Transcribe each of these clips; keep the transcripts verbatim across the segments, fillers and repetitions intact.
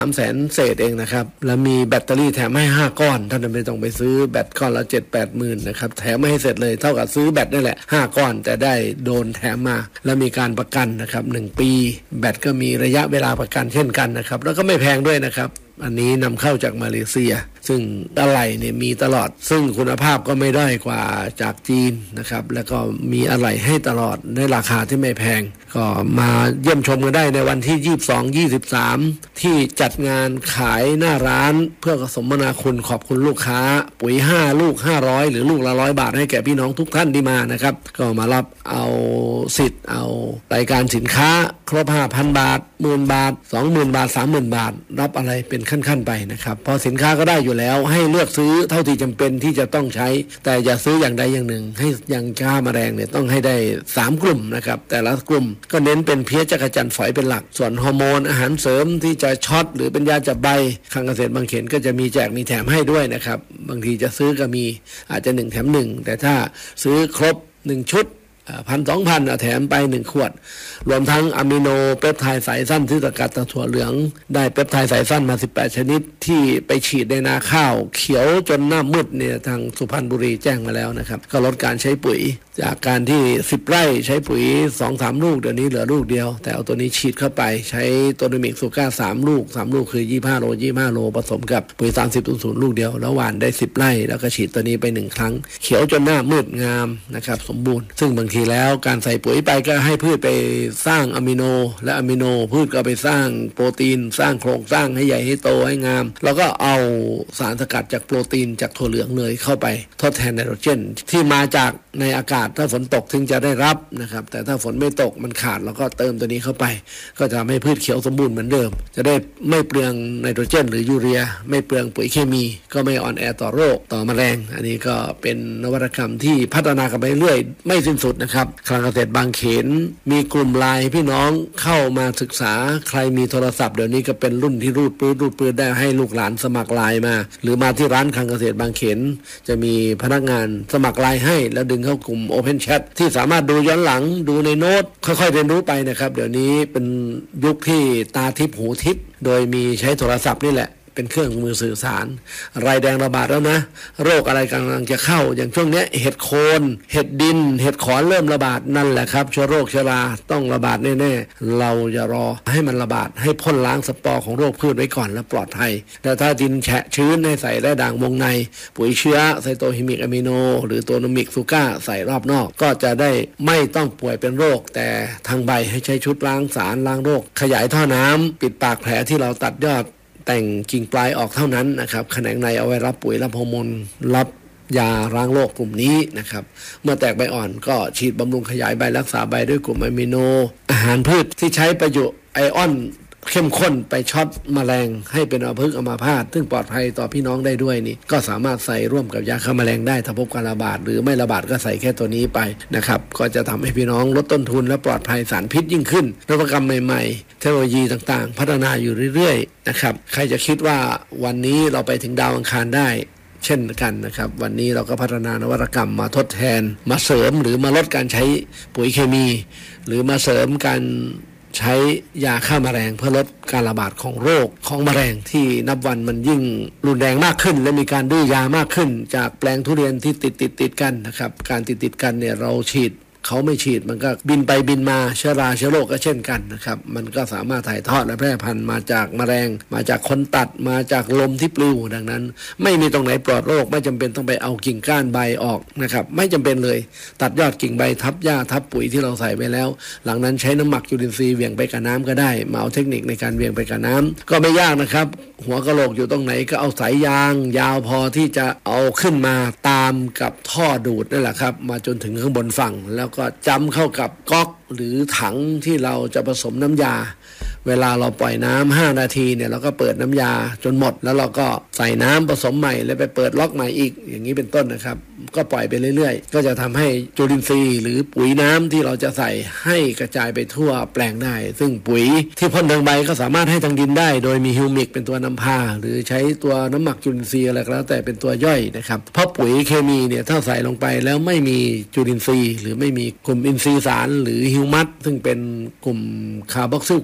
สามแสนเศษเองนะครับแล้วมีแบตเตอรี่แถมให้ห้าก้อนท่านไม่ต้องไปซื้อแบตก้อนละ เจ็ดแปด หมื่นนะครับแถมไม่ให้เสร็จเลยเท่ากับซื้อแบตนั่นแหละห้าก้อนแต่ได้โดนแถมมาแล้วมีการประกันนะครับหนึ่งปีแบตก็มีระยะเวลาประกันเช่นกันนะครับแล้วก็ไม่แพงด้วยนะครับอันนี้นำเข้าจากมาเลเซียซึ่งอะไหล่เนี่ยมีตลอดซึ่งคุณภาพก็ไม่ด้อยกว่าจากจีนนะครับแล้วก็มีอะไหล่ให้ตลอดในราคาที่ไม่แพงก็มาเยี่ยมชมกันได้ในวันที่ยี่สิบสอง ยี่สิบสามที่จัดงานขายหน้าร้านเพื่อสมนาคุณขอบคุณลูกค้าปุ๋ยห้าลูกห้าร้อยหรือลูกละหนึ่งร้อยบาทให้แก่พี่น้องทุกท่านที่มานะครับก็มารับเอาสิทธิ์เอารายการสินค้าครบ ห้าพัน บาท หนึ่งหมื่น บาท สองหมื่น บาท สามหมื่น บาทรับอะไรเป็นขั้นๆไปนะครับพอสินค้าก็ได้อยู่แล้วให้เลือกซื้อเท่าที่จำเป็นที่จะต้องใช้แต่อย่าซื้ออย่างใดอย่างหนึ่งให้อย่างฆ่าแมลงเนี่ยต้องให้ได้สามกลุ่มนะครับแต่ละกลุ่มก็เน้นเป็นเพี้ยจักรจั่นฝอยเป็นหลักส่วนฮอร์โมนอาหารเสริมที่จะช็อตหรือเป็นยาจับใบคลังเกษตรบางเขนก็จะมีแจกมีแถมให้ด้วยนะครับบางทีจะซื้อก็มีอาจจะหนึ่งแถมหนึ่งแต่ถ้าซื้อครบหนึ่งชุดพันสองพันแถมไปหนึ่งขวดรวมทั้งอะมิโนเปปไทด์สายสั้นที่สกัดจากถั่วเหลืองได้เปปไทด์สายสั้นมาสิบแปดชนิดที่ไปฉีดในนาข้าวเขียวจนหน้ามืดเนี่ยทางสุพรรณบุรีแจ้งมาแล้วนะครับก็ลดการใช้ปุ๋ยจากการที่สิบไร่ใช้ปุ๋ย สองถึงสาม ลูกเดี๋ยวนี้เหลือลูกเดียวแต่เอาตัวนี้ฉีดเข้าไปใช้ตัวนิมิกซูก้าสามลูกสามลูกคือยี่สิบห้าโลยี่สิบห้าโลผสมกับปุ๋ยสามสิบศูนย์ลูกเดียวแล้วหว่านได้สิบไร่แล้วก็ฉีดตัวนี้ไปหนึ่งครั้งเขียวจนหน้ามืดงามนะครับสมบูรณ์ซึ่งบางทีแล้วการใส่ปุ๋ยไปก็ให้พืชไปสร้างอะมิโนและอะมิโนพืชก็ไปสร้างโปรตีนสร้างโครงสร้างให้ใหญ่ให้โตให้งามแล้วก็เอาสารสกัดจากโปรตีนจากถั่วเหลืองเลยเข้าไปทดแทนไนโตรเจนที่มาจากในอากาศถ้าฝนตกถึงจะได้รับนะครับแต่ถ้าฝนไม่ตกมันขาดแล้วก็เติมตัวนี้เข้าไปก็จะทำให้พืชเขียวสมบูรณ์เหมือนเดิมจะได้ไม่เปลืองไนโตรเจนหรือยูเรียไม่เปลืองปุ๋ยเคมีก็ไม่อ่อนแอต่อโรคต่อแมลงอันนี้ก็เป็นนวัตกรรมที่พัฒนากันไปเรื่อยไม่สิ้นสุดนะครับคลังเกษตรบางเขนมีกลุ่มไลน์พี่น้องเข้ามาศึกษาใครมีโทรศัพท์เดี๋ยวนี้ก็เป็นรุ่นที่รูดปื้ดรูดปื้ดได้ให้ลูกหลานสมัครไลน์มาหรือมาที่ร้านคลังเกษตรบางเขนจะมีพนักงานสมัครไลน์ให้แล้วดึงเข้ากลุ่ม Open Chat ที่สามารถดูย้อนหลังดูในโน้ตค่อยๆเรียนรู้ไปนะครับเดี๋ยวนี้เป็นยุคที่ตาทิพย์หูทิพย์โดยมีใช้โทรศัพท์นี่แหละเป็นเครื่องมือสื่อสารไรแดงระบาดแล้วนะโรคอะไรกำลังจะเข้าอย่างช่วงนี้เห็ดโคนเห็ดดินเห็ดขอนเริ่มระบาดนั่นแหละครับเชื้อโรคเชื้อราต้องระบาดแน่ๆเราอย่ารอให้มันระบาดให้พ่นล้างสปอร์ของโรคพืชไว้ก่อนแล้วปลอดภัยแต่ถ้าดินแฉะชื้นให้ใส่แร่ด่างวงในปุ๋ยเชื้อไซโตฮิมิกอะมิโนหรือตัวโนมิกซูก้าใส่รอบนอกก็จะได้ไม่ต้องป่วยเป็นโรคแต่ทางใบให้ใช้ชุดล้างสารล้างโรคขยายท่อน้ำปิดปากแผลที่เราตัดยอดแต่งกิ่งปลายออกเท่านั้นนะครับแขนงในเอาไว้รับปุ๋ยรับฮอร์โมนรับยาล้างโรคกลุ่มนี้นะครับเมื่อแตกใบอ่อนก็ฉีดบำรุงขยายใบรักษาใบด้วยกลุ่มอะมิโนอาหารพืชที่ใช้ประโยชน์ไอออนเข้มข้นไปช็อตแมลงให้เป็นอัมพฤกษ์อัมพาตซึ่งปลอดภัยต่อพี่น้องได้ด้วยนี่ก็สามารถใส่ร่วมกับยาฆ่าแมลงได้ถ้าพบการระบาดหรือไม่ระบาดก็ใส่แค่ตัวนี้ไปนะครับก็จะทำให้พี่น้องลดต้นทุนและปลอดภัยสารพิษยิ่งขึ้นนวัตกรรมใหม่ๆเทคโนโลยีต่างๆพัฒนาอยู่เรื่อยๆนะครับใครจะคิดว่าวันนี้เราไปถึงดาวอังคารได้เช่นกันนะครับวันนี้เราก็พัฒนานวัตกรรมมาทดแทนมาเสริมหรือมาลดการใช้ปุ๋ยเคมีหรือมาเสริมการใช้ยาฆ่าแมลงเพื่อลดการระบาดของโรคของแมลงที่นับวันมันยิ่งรุนแรงมากขึ้นและมีการดื้อยามากขึ้นจากแปลงทุเรียนที่ติดติดติดกันนะครับการติดติดกันเนี่ยเราฉีดเขาไม่ฉีดมันก็บินไปบินมาเชื้อราเชื้อโรคก็เช่นกันนะครับมันก็สามารถถ่ายทอดและแพร่พันธุ์มาจากแมลงมาจากคนตัดมาจากลมที่ปลิวดังนั้นไม่มีตรงไหนปลอดโรคไม่จำเป็นต้องไปเอากิ่งก้านใบออกนะครับไม่จำเป็นเลยตัดยอดกิ่งใบทับหญ้าทับปุ๋ยที่เราใส่ไปแล้วหลังนั้นใช้น้ำหมักจุลินทรีย์เหวี่ยงไปกับน้ำก็ได้มาเอาเทคนิคในการเหวี่ยงไปกับน้ำก็ไม่ยากนะครับหัวกะโหลกอยู่ตรงไหนก็เอาสายยางยาวพอที่จะเอาขึ้นมาตามกับท่อดูดนั่นแหละครับมาจนถึงข้างบนฝั่งแล้วก็จำเข้ากับก๊อกหรือถังที่เราจะผสมน้ำยาเวลาเราปล่อยน้ำห้านาทีเนี่ยเราก็เปิดน้ำยาจนหมดแล้วเราก็ใส่น้ำผสมใหม่แล้วไปเปิดล็อกใหม่อีกอย่างนี้เป็นต้นนะครับก็ปล่อยไปเรื่อยๆก็จะทำให้จุลินทรีย์หรือปุ๋ยน้ำที่เราจะใส่ให้กระจายไปทั่วแปลงได้ซึ่งปุ๋ยที่พ่นทางใบก็สามารถให้ทางดินได้โดยมีฮิวมิกเป็นตัวนำพาหรือใช้ตัวน้ำหมักจุลินทรีย์อะไรก็แล้วแต่เป็นตัวย่อยนะครับเพราะปุ๋ยเคมีเนี่ยถ้าใส่ลงไปแล้วไม่มีจุลินทรีย์หรือไม่มีกลุ่มอินทรีย์สารหรือฮิวมัสซึ่งเป็นกลุ่มคาร์บอกซิลกรุ๊ป ซี โอ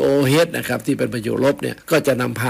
โอ เอช นะครับที่เป็นประโยชน์ลบเนี่ยก็จะนำพา